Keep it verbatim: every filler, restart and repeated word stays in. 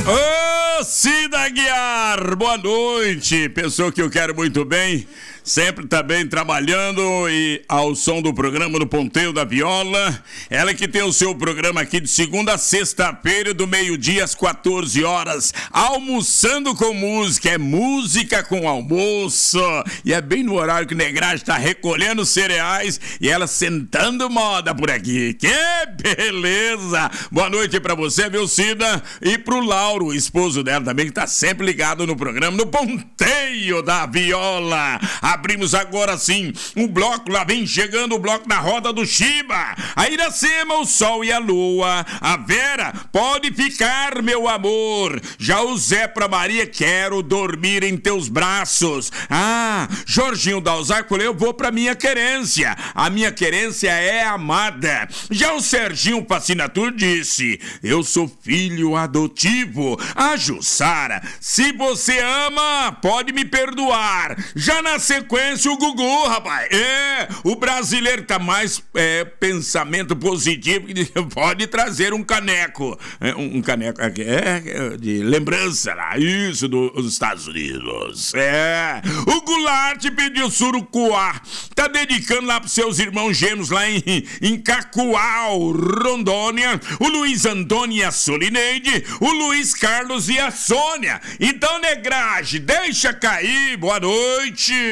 Ô, Cida Aguiar, boa noite. Pessoa que eu quero muito bem, sempre tá bem trabalhando e ao som do programa do Ponteio da Viola. Ela que tem o seu programa aqui de segunda a sexta-feira, do meio-dia às quatorze horas, almoçando com música. É música com almoço. E é bem no horário que o Negragem tá recolhendo cereais e ela sentando moda por aqui. Que beleza! Boa noite pra você, viu, Cida? E pro Lauro, o esposo dela também, que tá sempre ligado no programa, no Ponteio da Viola. Abrimos agora sim o bloco, lá vem chegando o bloco na roda do Chiba. A Iracema, o Sol e a Lua. A Vera, pode ficar, meu amor. Já o Zé pra Maria, quero dormir em teus braços. Ah, Jorginho Dalzaco, eu vou pra minha querência. A minha querência é amada. Já o Serginho Fascinatur disse, eu sou filho adotivo. A Jussara, se você ama, pode me perdoar. Já na sequência o Gugu, rapaz. É, o brasileiro tá mais é, pensamento positivo, que pode trazer um caneco. É, um, um caneco é, é, de lembrança lá, isso, do, dos Estados Unidos. É, o Goulart pediu surucuá. Tá dedicando lá pros seus irmãos gêmeos lá em, em Cacoal, Rondônia. O Luiz Antônio e a Solineide. O Luiz Carlos e a Sônia. Então, Negragem, deixa cair. Boa noite.